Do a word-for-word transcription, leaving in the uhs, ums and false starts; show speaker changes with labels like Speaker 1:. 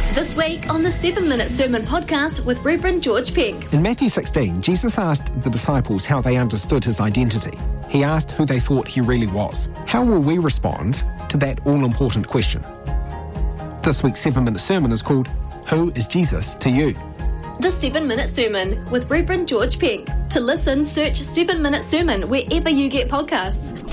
Speaker 1: This week on the seven minute Sermon Podcast with Reverend George Peck.
Speaker 2: In Matthew sixteen, Jesus asked the disciples how they understood his identity. He asked who they thought he really was. How will we respond to that all-important question? This week's seven minute sermon is called, Who is Jesus to You?
Speaker 1: The seven minute Sermon with Reverend George Peck. To listen, search seven minute Sermon wherever you get podcasts.